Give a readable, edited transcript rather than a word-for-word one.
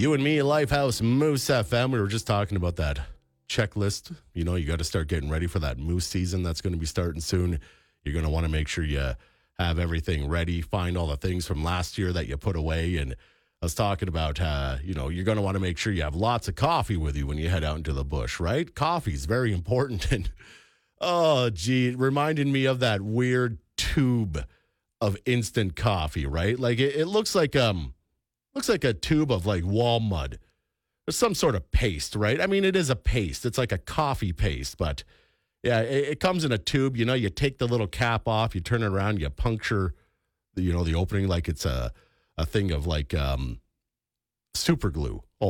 You and me, Lifehouse Moose FM. We were just talking about that checklist. You know, you got to start getting ready for that moose season that's going to be starting soon. You're going to want to make sure you have everything ready, find all the things from last year that you put away. And I was talking about, you're going to want to make sure you have lots of coffee with you when you head out into the bush, right? Coffee is very important. And, it reminded me of that weird tube of instant coffee, right? Like it looks like a tube of like wall mud or some sort of paste, right? I mean, it is a paste. It's like a coffee paste, but yeah, it comes in a tube. You know, you take the little cap off, you turn it around, you puncture the opening like it's a thing of like super glue.